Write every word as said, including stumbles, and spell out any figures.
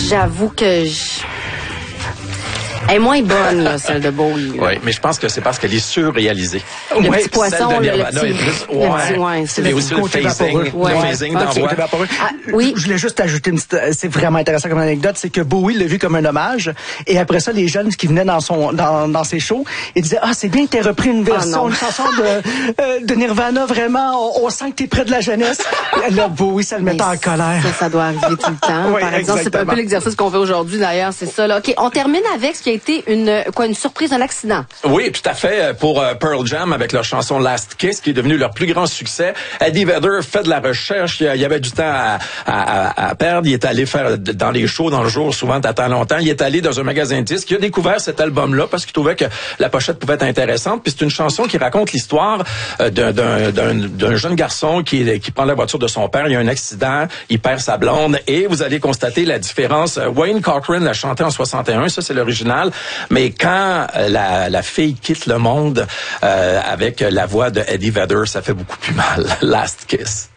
J'avoue que je... Elle est moins bonne, là, celle de Bowie. Oui, mais je pense que c'est parce qu'elle est surréalisée. Le ouais, petit poisson, celle de le, le Nirvana petit... est plus... Le Ouais, petit, ouais, c'est mais le aussi petit le phasing. Ouais. Le phasing Ouais. d'envoi. Ah, oui. Je voulais juste ajouter une petite, c'est vraiment intéressant comme anecdote, c'est que Bowie l'a vu comme un hommage, et après ça, les jeunes qui venaient dans son, dans, dans ses shows, ils disaient, ah, c'est bien que t'aies repris une version, ah, une chanson de, euh, de Nirvana, vraiment, on, on sent que t'es près de la jeunesse. Là, Bowie, ça le mettait en colère. Ça, ça doit arriver tout le temps. Oui, Par exemple, c'est un peu l'exercice qu'on fait aujourd'hui, d'ailleurs, c'est ça, là. OK, on termine avec ce qui a été une, quoi, une surprise, un accident. Oui, tout à fait, pour euh, Pearl Jam avec leur chanson Last Kiss, qui est devenu leur plus grand succès. Eddie Vedder fait de la recherche, il y avait du temps à, à, à perdre, il est allé faire dans les shows dans le jour, souvent t'attends longtemps, il est allé dans un magasin de disques, il a découvert cet album-là parce qu'il trouvait que la pochette pouvait être intéressante, puis c'est une chanson qui raconte l'histoire euh, d'un, d'un, d'un, d'un jeune garçon qui, qui prend la voiture de son père, il y a un accident, il perd sa blonde, et vous allez constater la différence. Wayne Cochran l'a chanté en soixante et un, ça c'est l'original, mais quand la La, la fille quitte le monde euh, avec la voix de Eddie Vedder, ça fait beaucoup plus mal. Last Kiss.